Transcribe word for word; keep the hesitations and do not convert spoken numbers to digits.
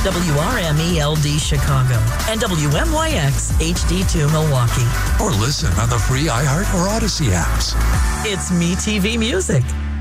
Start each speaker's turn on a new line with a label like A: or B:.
A: W R M E L D Chicago, and W M Y X H D two Milwaukee.
B: Or listen on the free iHeart or Odyssey apps.
A: It's MeTV Music.